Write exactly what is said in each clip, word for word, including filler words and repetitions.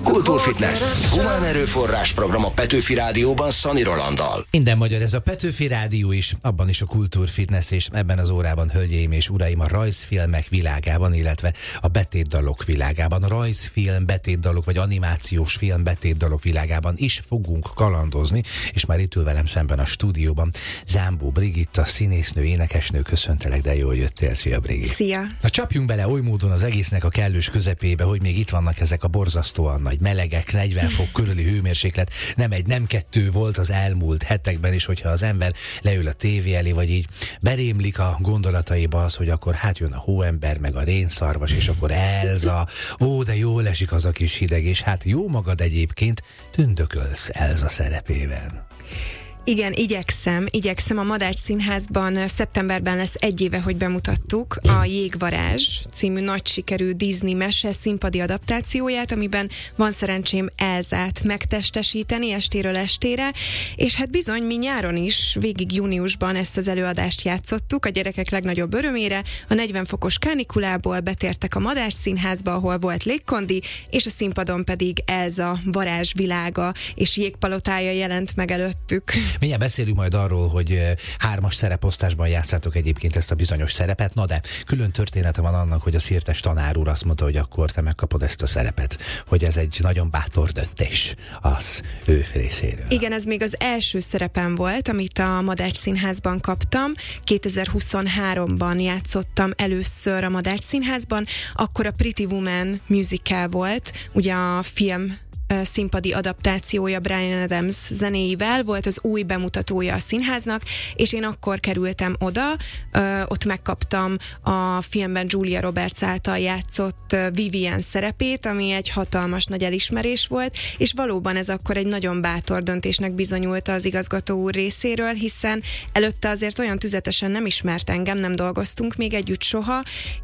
Kultúrfitness. Humán erőforrás program a Petőfi Rádióban Szani Rolanddal. Minden magyar, ez a Petőfi Rádió is, abban is a Kultúrfitness, és ebben az órában, hölgyeim és uraim, a rajzfilmek világában, illetve a betétdalok világában, a rajzfilm, betétdalok vagy animációs film betétdalok világában is fogunk kalandozni, és már itt ül velem szemben a stúdióban Zámbó Brigitta, színésznő, énekesnő. Köszöntelek, de jól jöttél. Szia, Brigitta. Szia. Na, csapjunk bele oly módon az egésznek a kellős közepébe, hogy még itt vannak ezek a borzasztóan nagy melegek, negyven fok körüli hőmérséklet, nem egy, nem kettő volt az elmúlt hetekben is, hogyha az ember leül a tévé elé, vagy így berémlik a gondolataiba az, hogy akkor hát jön a hóember, meg a rénszarvas, és akkor Elza, ó, de jól esik az a kis hideg, és hát jó magad egyébként tündökölsz Elza szerepében. Igen, igyekszem, igyekszem. A Madách Színházban szeptemberben lesz egy éve, hogy bemutattuk a Jégvarázs című nagy sikerű Disney mese színpadi adaptációját, amiben van szerencsém Elzát megtestesíteni estéről estére, és hát bizony mi nyáron is, végig júniusban ezt az előadást játszottuk, a gyerekek legnagyobb örömére. A negyven fokos kánikulából betértek a Madách Színházba, ahol volt légkondi, és a színpadon pedig Elza varázsvilága és jégpalotája jelent meg előttük. Mindjárt beszélünk majd arról, hogy hármas szereposztásban játszátok egyébként ezt a bizonyos szerepet, na de külön története van annak, hogy a Szirtes tanár úr azt mondta, hogy akkor te megkapod ezt a szerepet, hogy ez egy nagyon bátor döntés az ő részéről. Igen, ez még az első szerepem volt, amit a Madách Színházban kaptam. kétezer-huszonháromban játszottam először a Madách Színházban, akkor a Pretty Woman musical volt, ugye a film színpadi adaptációja Bryan Adams zenéivel, volt az új bemutatója a színháznak, és én akkor kerültem oda, ö, ott megkaptam a filmben Julia Roberts által játszott Vivian szerepét, ami egy hatalmas nagy elismerés volt, és valóban ez akkor egy nagyon bátor döntésnek bizonyult az igazgató úr részéről, hiszen előtte azért olyan tüzetesen nem ismert engem, nem dolgoztunk még együtt soha,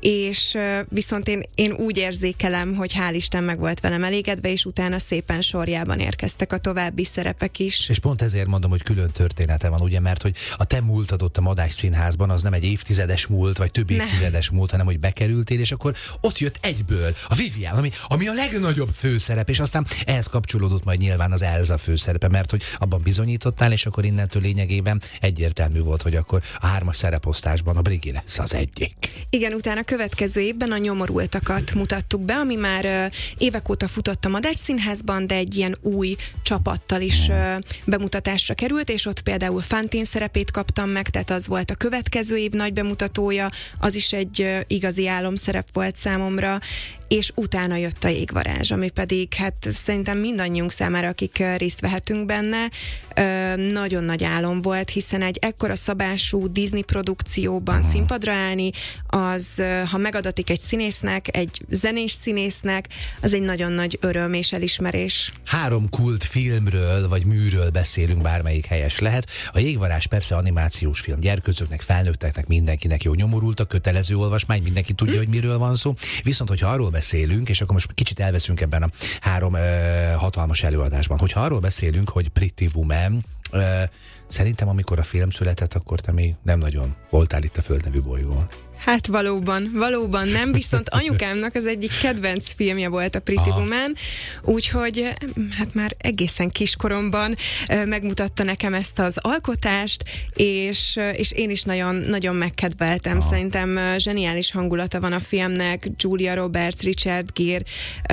és viszont én, én úgy érzékelem, hogy hál' Isten meg volt velem elégedve, és utána szépen sorjában érkeztek a további szerepek is. És pont ezért mondom, hogy külön története van, ugye, mert hogy a te múltad ott a Madách Színházban az nem egy évtizedes múlt, vagy több évtizedes ne. múlt, hanem hogy bekerültél, és akkor ott jött egyből a Vivian, ami, ami a legnagyobb főszerep, és aztán ehhez kapcsolódott majd nyilván az Elza főszerepe, mert hogy abban bizonyítottál, és akkor innentől lényegében egyértelmű volt, hogy akkor a hármas szereposztásban a Brigi lesz az egyik. Igen, utána következő évben a Nyomorultakat mutattuk be, ami már uh, évek óta futott a Madách Színházban, de egy ilyen új csapattal is uh, bemutatásra került, és ott például Fantine szerepét kaptam meg, tehát az volt a következő év nagy bemutatója, az is egy uh, igazi álomszerep volt számomra, és utána jött a Jégvarázs, ami pedig hát szerintem mindannyiunk számára, akik uh, részt vehetünk benne, uh, nagyon nagy álom volt, hiszen egy ekkora szabású Disney produkcióban színpadra állni, az, uh, ha megadatik egy színésznek, egy zenés színésznek, az egy nagyon nagy öröm és elismerés. Három kult filmről vagy műről beszélünk, bármelyik helyes lehet. A Jégvarázs persze animációs film, gyerkőcöknek, felnőtteknek, mindenkinek jó. Nyomorult, a kötelező olvasmány, mindenki tudja, hm. hogy miről van szó. Viszont, hogyha arról beszélünk, és akkor most kicsit elveszünk ebben a három ö, hatalmas előadásban, hogyha arról beszélünk, hogy Pretty Woman, ö, szerintem amikor a film született, akkor te még nem nagyon voltál itt a Földnevű bolygón. Hát valóban, valóban nem, viszont anyukámnak az egyik kedvenc filmje volt a Pretty Aha. Woman, úgyhogy hát már egészen kiskoromban megmutatta nekem ezt az alkotást, és, és én is nagyon, nagyon megkedveltem. Aha. Szerintem zseniális hangulata van a filmnek, Julia Roberts, Richard Gere,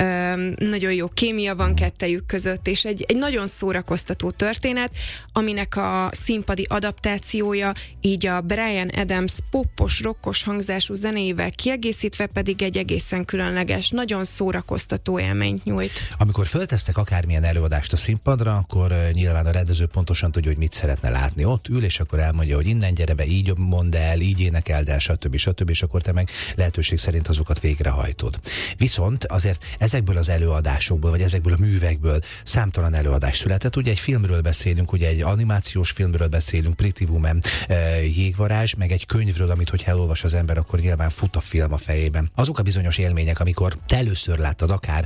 nagyon jó kémia van kettejük között, és egy, egy nagyon szórakoztató történet, aminek a színpadi adaptációja így a Bryan Adams popos, rockos hangzású zenéivel kiegészítve pedig egy egészen különleges, nagyon szórakoztató élményt nyújt. Amikor föltesztek akármilyen előadást a színpadra, akkor uh, nyilván a rendező pontosan tudja, hogy mit szeretne látni. Ott ül, és akkor elmondja, hogy innen gyere be, így mondd el, így énekeld el, stb. stb. És akkor te meg lehetőség szerint azokat végrehajtod. Viszont azért ezekből az előadásokból, vagy ezekből a művekből számtalan előadás született. Ugye egy filmről beszélünk, ugye egy animációs filmről beszélünk, Pretty Woman, uh, Jégvarázs, meg egy könyvről, amit hogyha elolvas az ember, akkor nyilván fut a film a fejében. Azok a bizonyos élmények, amikor te először láttad akár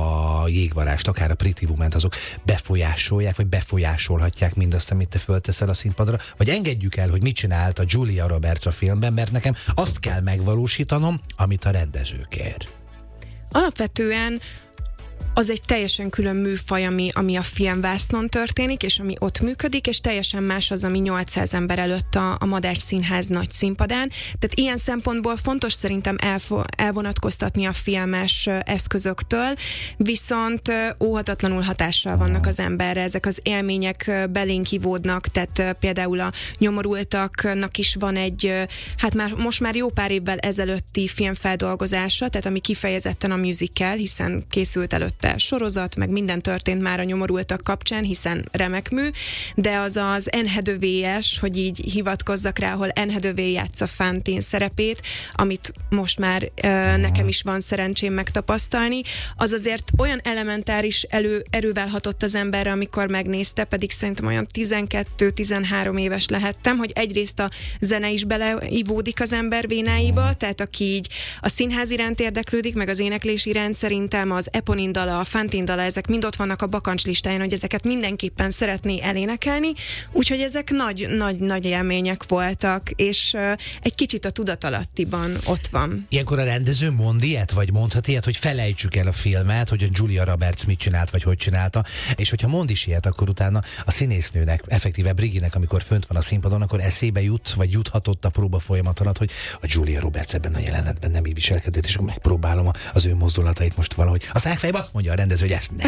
a Jégvarást, akár a Pretty Woman-t, azok befolyásolják, vagy befolyásolhatják mindazt, amit te fölteszel a színpadra, vagy engedjük el, hogy mit csinált a Julia Roberts a filmben, mert nekem azt kell megvalósítanom, amit a rendező kér. Alapvetően az egy teljesen külön műfaj, ami, ami a filmvásznon történik, és ami ott működik, és teljesen más az, ami nyolcszáz ember előtt a, a Madách Színház nagy színpadán. Tehát ilyen szempontból fontos szerintem elfo- elvonatkoztatni a filmes eszközöktől, viszont óhatatlanul hatással vannak az emberre, ezek az élmények belénk ivódnak, tehát például a Nyomorultaknak is van egy, hát már most már jó pár évvel ezelőtti filmfeldolgozása, tehát ami kifejezetten a musical, hiszen készült előtte sorozat, meg minden történt már a Nyomorultak kapcsán, hiszen remek mű, de az az Anne Hathaway-es, hogy így hivatkozzak rá, ahol Anne Hathaway játsza Fantine szerepét, amit most már ö, nekem is van szerencsém megtapasztalni, az azért olyan elementáris elő, erővel hatott az emberre, amikor megnézte, pedig szerintem olyan tizenkettő-tizenhárom éves lehettem, hogy egyrészt a zene is beleivódik az ember vénáiba, tehát aki így a színház iránt érdeklődik, meg az éneklés iránt, szerintem az Eponine dala, a Fantine dala, ezek mind ott vannak a bakancs listáján, hogy ezeket mindenképpen szeretné elénekelni, úgyhogy ezek nagy, nagy, nagy élmények voltak, és uh, egy kicsit a tudatalattiban ott van. Ilyenkor a rendező mond ilyet, vagy mondhat ilyet, hogy felejtsük el a filmet, hogy a Julia Roberts mit csinált, vagy hogy csinálta, és hogyha mond is ilyet, akkor utána a színésznőnek, effektíve Briginek, amikor fönt van a színpadon, akkor eszébe jut, vagy juthatott a próba folyamat alatt, hogy a Julia Roberts ebben a jelenetben nem így viselkedett, és akkor megpróbálom az ő mozdulatait most valahogy. Aztán fejbe azt mondja a rendező, hogy ezt ne.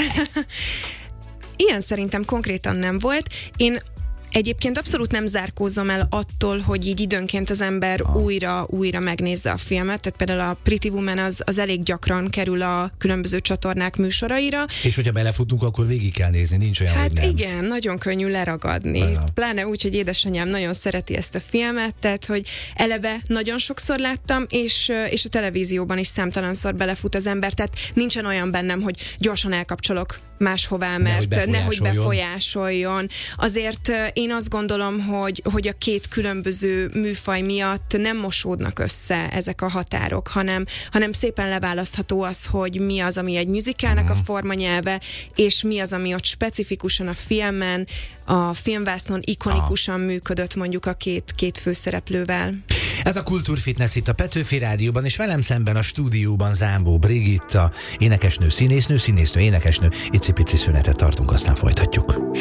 Ilyen szerintem konkrétan nem volt. Én egyébként abszolút nem zárkózom el attól, hogy így időnként az ember ah. újra, újra megnézze a filmet, tehát például a Pretty Woman az, az elég gyakran kerül a különböző csatornák műsoraira. És hogyha belefutunk, akkor végig kell nézni, nincs olyan, hát hogy nem. igen, nagyon könnyű leragadni. Aha. Pláne úgy, hogy édesanyám nagyon szereti ezt a filmet, tehát hogy eleve nagyon sokszor láttam, és, és a televízióban is számtalanszor belefut az ember, tehát nincsen olyan bennem, hogy gyorsan elkapcsolok máshová, mert nehogy befolyásoljon. nehogy befolyásoljon. Azért én azt gondolom, hogy, hogy a két különböző műfaj miatt nem mosódnak össze ezek a határok, hanem, hanem szépen leválasztható az, hogy mi az, ami egy musicalnek a formanyelve, és mi az, ami ott specifikusan a filmen, a filmvásznon ikonikusan Aha. működött mondjuk a két, két főszereplővel. Ez a Kultúrfitness itt a Petőfi Rádióban, és velem szemben a stúdióban Zámbó Brigitta, énekesnő, színésznő, színésznő, énekesnő. Icipici szünetet tartunk, aztán folytatjuk.